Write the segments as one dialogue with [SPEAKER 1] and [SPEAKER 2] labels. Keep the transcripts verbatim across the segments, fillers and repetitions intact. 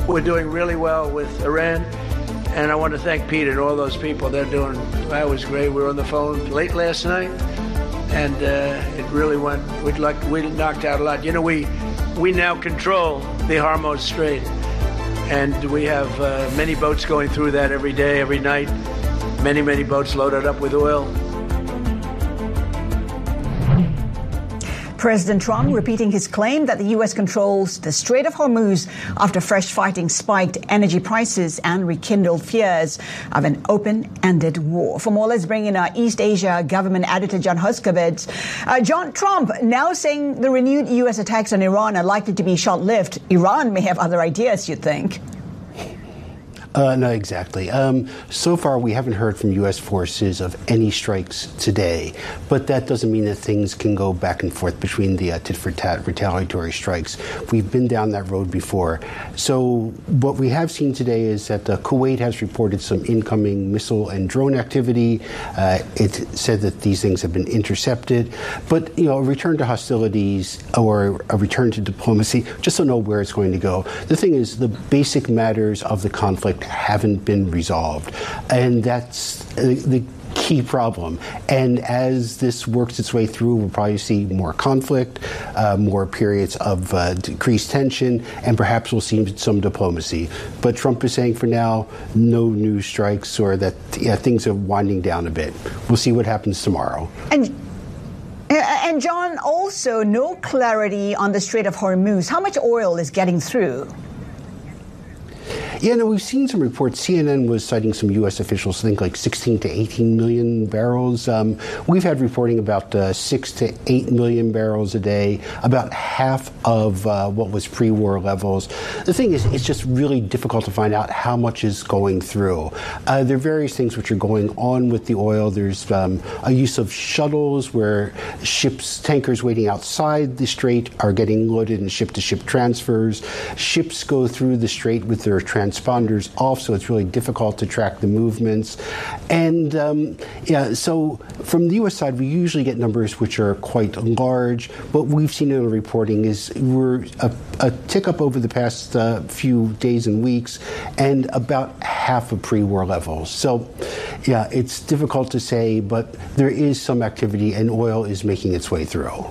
[SPEAKER 1] We're doing really well with Iran, and I want to thank Pete and all those people. They're doing, that was great. We were on the phone late last night, and uh, it really went, we'd like, we knocked out a lot. You know, we, we now control the Hormuz Strait, and we have uh, many boats going through that every day, every night, many, many boats loaded up with oil.
[SPEAKER 2] President Trump repeating his claim that the U S controls the Strait of Hormuz after fresh fighting spiked energy prices and rekindled fears of an open-ended war. For more, let's bring in our East Asia government editor, John Herskovits. Uh, John, Trump now saying the renewed U S attacks on Iran are likely to be short-lived. Iran may have other ideas, you think?
[SPEAKER 3] Uh, no, exactly. Um, so far, we haven't heard from U S forces of any strikes today, but that doesn't mean that things can go back and forth between the uh, tit-for-tat retaliatory strikes. We've been down that road before. So what we have seen today is that uh, Kuwait has reported some incoming missile and drone activity. Uh, it said that these things have been intercepted, but you know, a return to hostilities or a return to diplomacy, just don't know where it's going to go. The thing is, the basic matters of the conflict haven't been resolved, and that's uh, the key problem. And as this works its way through, we'll probably see more conflict, uh, more periods of uh, decreased tension, and perhaps we'll see some diplomacy. But Trump is saying for now, no new strikes, or that yeah, things are winding down a bit. We'll see what happens tomorrow.
[SPEAKER 2] And and John, also no clarity on the Strait of Hormuz. How much oil is getting through?
[SPEAKER 3] Yeah, no, we've seen some reports. C N N was citing some U S officials, I think like sixteen to eighteen million barrels. Um, we've had reporting about uh, six to eight million barrels a day, about half of uh, what was pre-war levels. The thing is, it's just really difficult to find out how much is going through. Uh, there are various things which are going on with the oil. There's um, a use of shuttles where ships, tankers waiting outside the strait are getting loaded in ship-to-ship transfers. Ships go through the strait with their trans transponders off, so it's really difficult to track the movements. And um, yeah, so from the U S side, we usually get numbers which are quite large. What we've seen in the reporting is we're a, a tick up over the past uh, few days and weeks, and about half of pre-war levels. So yeah, it's difficult to say, but there is some activity, and oil is making its way through.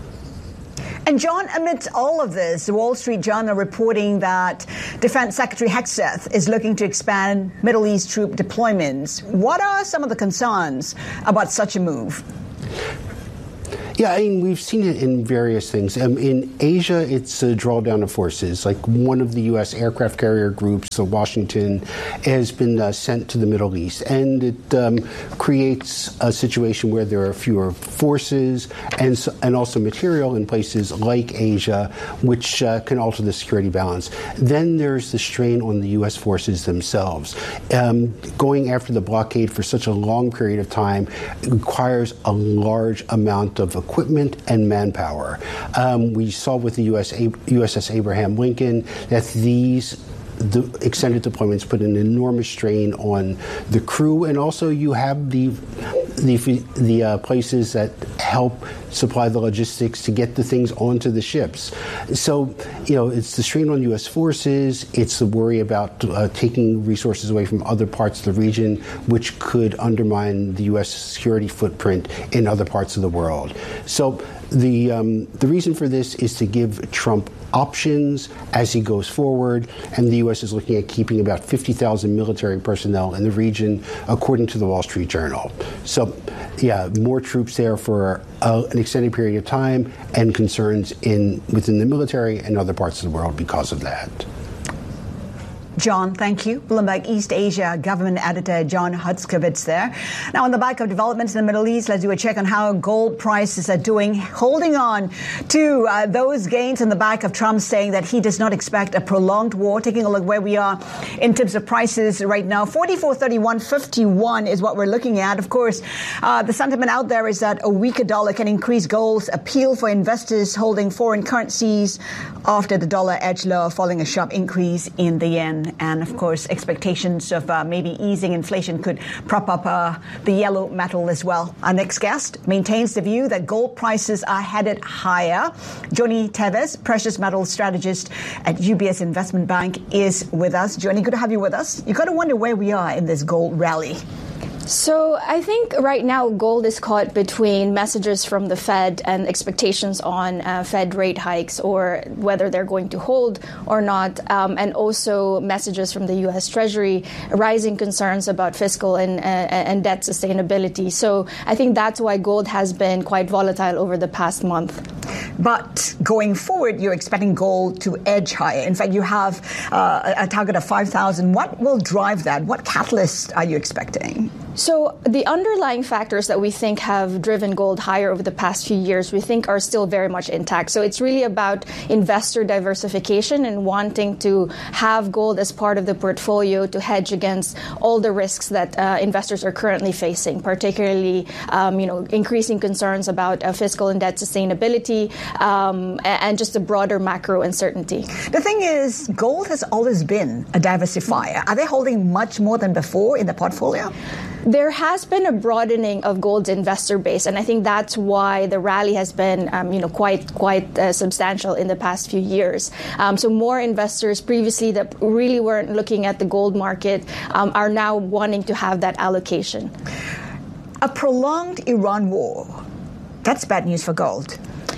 [SPEAKER 2] And John, amidst all of this, the Wall Street Journal reporting that Defense Secretary Hegseth is looking to expand Middle East troop deployments. What are some of the concerns about such a move?
[SPEAKER 3] Yeah, I mean, we've seen it in various things. Um, in Asia, it's a drawdown of forces. Like one of the U S aircraft carrier groups, the Washington, has been uh, sent to the Middle East. And it um, creates a situation where there are fewer forces and, so, and also material in places like Asia, which uh, can alter the security balance. Then there's the strain on the U S forces themselves. Um, going after the blockade for such a long period of time requires a large amount of equipment and manpower. Um, we saw with the U S U S S Abraham Lincoln that these the extended deployments put an enormous strain on the crew, and also you have the the the uh, places that help supply the logistics to get the things onto the ships. So, you know, it's the strain on U S forces, it's the worry about uh, taking resources away from other parts of the region, which could undermine the U S security footprint in other parts of the world. So the um, the reason for this is to give Trump options as he goes forward, and the U S is looking at keeping about fifty thousand military personnel in the region, according to the Wall Street Journal. So, yeah, more troops there for uh, an extended period of time, and concerns in within the military and other parts of the world because of that.
[SPEAKER 2] John, thank you. Bloomberg East Asia government editor John Herskovits there. Now, on the back of developments in the Middle East, let's do a check on how gold prices are doing, holding on to uh, those gains on the back of Trump saying that he does not expect a prolonged war. Taking a look where we are in terms of prices right now, forty-four thirty-one fifty-one is what we're looking at. Of course, uh, the sentiment out there is that a weaker dollar can increase gold's appeal for investors holding foreign currencies after the dollar edged lower following a sharp increase in the yen. election, and of course, expectations of uh, maybe easing inflation could prop up uh, the yellow metal as well. Our next guest maintains the view that gold prices are headed higher. Joni Teves, precious metal strategist at U B S Investment Bank, is with us. Joni, good to have you with us. You got to wonder where we are in this gold rally.
[SPEAKER 4] So I think right now gold is caught between messages from the Fed and expectations on uh, Fed rate hikes, or whether they're going to hold or not, um, and also messages from the U S Treasury, rising concerns about fiscal and, uh, and debt sustainability. So I think that's why gold has been quite volatile over the past month.
[SPEAKER 2] But going forward, you're expecting gold to edge higher. In fact, you have uh, a target of five thousand. What will drive that? What catalyst are you expecting?
[SPEAKER 4] So the underlying factors that we think have driven gold higher over the past few years, we think are still very much intact. So it's really about investor diversification and wanting to have gold as part of the portfolio to hedge against all the risks that uh, investors are currently facing, particularly, um, you know, increasing concerns about uh, fiscal and debt sustainability, um, and just a broader macro uncertainty.
[SPEAKER 2] The thing is, gold has always been a diversifier. Are they holding much more than before in the portfolio?
[SPEAKER 4] There has been a broadening of gold's investor base, and I think that's why the rally has been, um, you know, quite quite uh, substantial in the past few years. Um, so more investors previously that really weren't looking at the gold market um, are now wanting to have that allocation.
[SPEAKER 2] A prolonged Iran war, that's bad news for gold.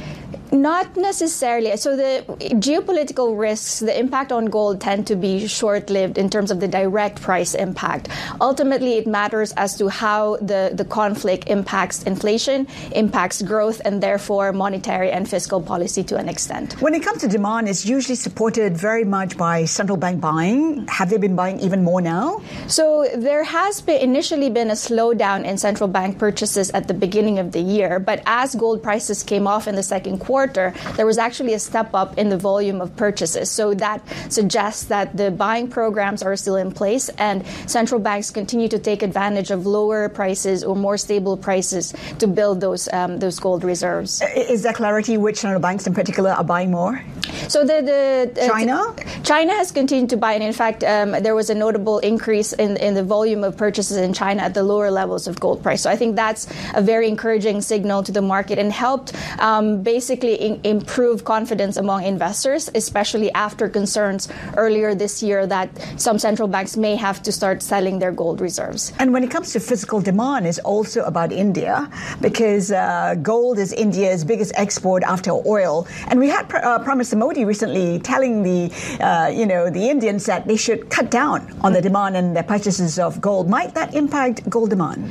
[SPEAKER 4] Not necessarily. So the geopolitical risks, the impact on gold tend to be short-lived in terms of the direct price impact. Ultimately, it matters as to how the, the conflict impacts inflation, impacts growth, and therefore monetary and fiscal policy to an extent.
[SPEAKER 2] When it comes to demand, it's usually supported very much by central bank buying. Have they been buying even more now?
[SPEAKER 4] So there has been initially been a slowdown in central bank purchases at the beginning of the year, but as gold prices came off in the second quarter, there was actually a step up in the volume of purchases. So that suggests that the buying programs are still in place and central banks continue to take advantage of lower prices or more stable prices to build those um, those gold reserves.
[SPEAKER 2] Is there clarity which central banks in particular are buying more?
[SPEAKER 4] So the, the uh,
[SPEAKER 2] China?
[SPEAKER 4] China has continued to buy, and in fact, um, there was a notable increase in, in the volume of purchases in China at the lower levels of gold price. So I think that's a very encouraging signal to the market and helped um, basically in, improve confidence among investors, especially after concerns earlier this year that some central banks may have to start selling their gold reserves.
[SPEAKER 2] And when it comes to physical demand, it's also about India, because uh, gold is India's biggest export after oil. And we had uh, Prime Minister Modi recently telling the, uh, you know, the Indians that they should cut down on the demand and their purchases of gold. Might that impact gold demand?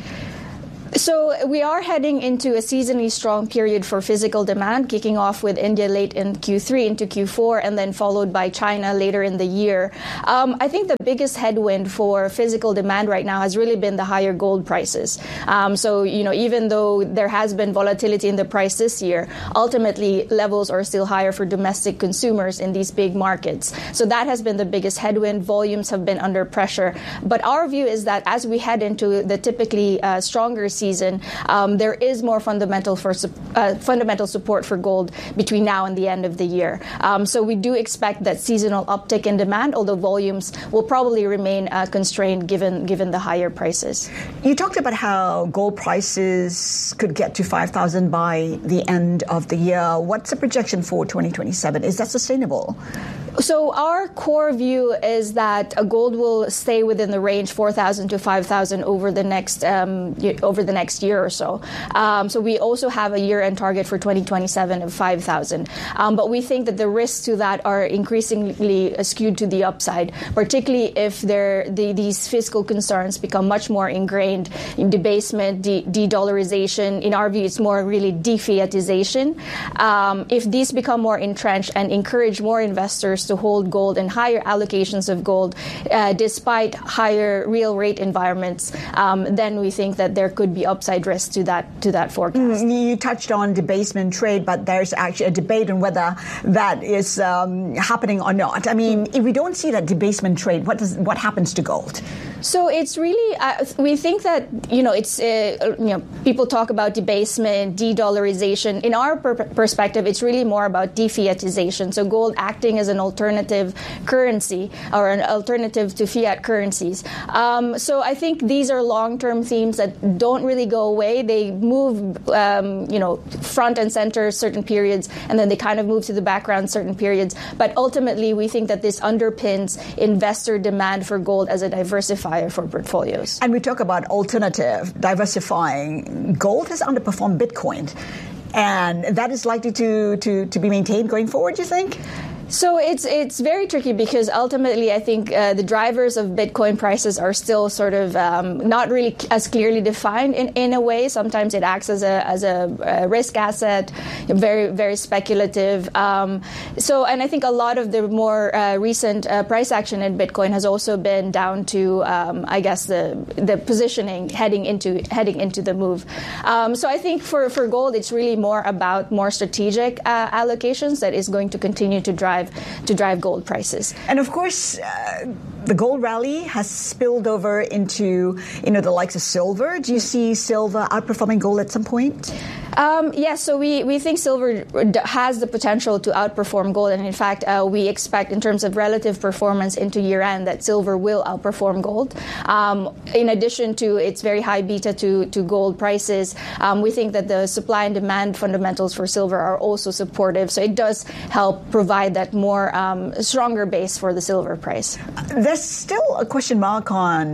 [SPEAKER 4] So we are heading into a seasonally strong period for physical demand, kicking off with India late in Q three into Q four, and then followed by China later in the year. Um, I think the biggest headwind for physical demand right now has really been the higher gold prices. Um, so, you know, even though there has been volatility in the price this year, ultimately levels are still higher for domestic consumers in these big markets. So that has been the biggest headwind. Volumes have been under pressure. But our view is that as we head into the typically uh, stronger season, um, there is more fundamental for uh, fundamental support for gold between now and the end of the year. Um, so we do expect that seasonal uptick in demand, although volumes will probably remain uh, constrained given given the higher prices.
[SPEAKER 2] You talked about how gold prices could get to five thousand by the end of the year. What's the projection for twenty twenty-seven? Is that sustainable?
[SPEAKER 4] So our core view is that gold will stay within the range four thousand to five thousand over the next um, over the next year or so. Um, so we also have a year-end target for twenty twenty-seven of five thousand. Um, but we think that the risks to that are increasingly skewed to the upside, particularly if there the, these fiscal concerns become much more ingrained in debasement, de- de-dollarization. In our view, it's more really de-fiatization. Um, if these become more entrenched and encourage more investors to hold gold and higher allocations of gold, uh, despite higher real rate environments, um, then we think that there could be upside risk to that to that forecast.
[SPEAKER 2] Mm, you touched on debasement trade, but there's actually a debate on whether that is um, happening or not. I mean, if we don't see that debasement trade, what does what happens to gold?
[SPEAKER 4] So it's really, uh, we think that, you know, it's, uh, you know, people talk about debasement, de-dollarization. In our per- perspective, it's really more about de-fiatization. So gold acting as an alternative currency or an alternative to fiat currencies. Um, so I think these are long-term themes that don't really go away. They move, um, you know, front and center certain periods, and then they kind of move to the background certain periods. But ultimately, we think that this underpins investor demand for gold as a diversifier for portfolios.
[SPEAKER 2] And we talk about alternative, diversifying. Gold has underperformed Bitcoin, and that is likely to, to, to be maintained going forward, you think?
[SPEAKER 4] So it's it's very tricky because ultimately I think uh, the drivers of Bitcoin prices are still sort of um, not really as clearly defined in, in a way. Sometimes it acts as a as a, a risk asset, very very speculative. Um, so and I think a lot of the more uh, recent uh, price action in Bitcoin has also been down to um, I guess the the positioning heading into heading into the move. Um, so I think for for gold it's really more about more strategic uh, allocations that is going to continue to drive. to drive gold prices.
[SPEAKER 2] And of course, uh, the gold rally has spilled over into, you know, the likes of silver. Do you see silver outperforming gold at some point?
[SPEAKER 4] Um, yes, yeah, so we, we think silver has the potential to outperform gold. And in fact, uh, we expect in terms of relative performance into year end that silver will outperform gold. Um, in addition to its very high beta to, to gold prices, um, we think that the supply and demand fundamentals for silver are also supportive. So it does help provide that more um, stronger base for the silver price.
[SPEAKER 2] There's still a question mark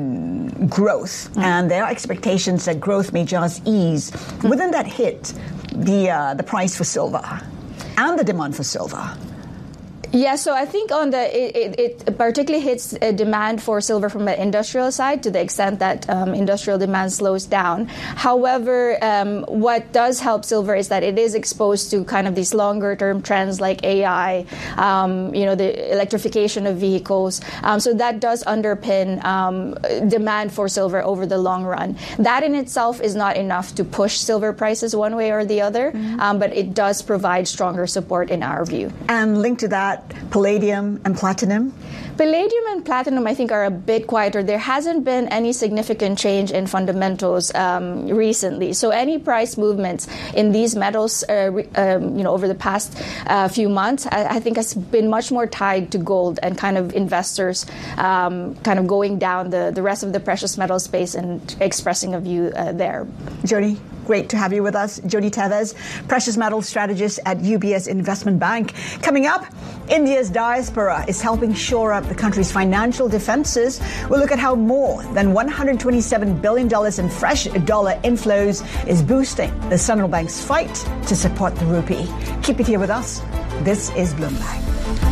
[SPEAKER 2] on growth, mm-hmm. and there are expectations that growth may just ease. Mm-hmm. Wouldn't that hit the uh, the price for silver and the demand for silver?
[SPEAKER 4] Yeah, so I think on the it, it, it particularly hits a demand for silver from the industrial side to the extent that um, industrial demand slows down. However, um, what does help silver is that it is exposed to kind of these longer term trends like A I, um, you know, the electrification of vehicles. Um, so that does underpin um, demand for silver over the long run. That in itself is not enough to push silver prices one way or the other, mm-hmm. um, but it does provide stronger support in our view.
[SPEAKER 2] And linked to that, palladium and platinum?
[SPEAKER 4] Palladium and platinum, I think, are a bit quieter. There hasn't been any significant change in fundamentals um, recently. So any price movements in these metals, uh, re, um, you know, over the past uh, few months, I, I think has been much more tied to gold and kind of investors um, kind of going down the, the rest of the precious metal space and expressing a view uh, there.
[SPEAKER 2] Jody, great to have you with us. Jody Tevez, precious metal strategist at U B S Investment Bank. Coming up, India's diaspora is helping shore up the country's financial defenses. We'll look at how more than one hundred twenty-seven billion dollars in fresh dollar inflows is boosting the central bank's fight to support the rupee. Keep it here with us. This is Bloomberg.